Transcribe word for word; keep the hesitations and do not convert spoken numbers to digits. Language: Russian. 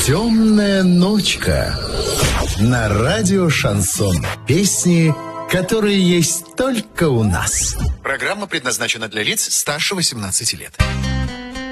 Темная ночка. На радио Шансон. Песни, которые есть только у нас. Программа предназначена для лиц старше восемнадцати лет.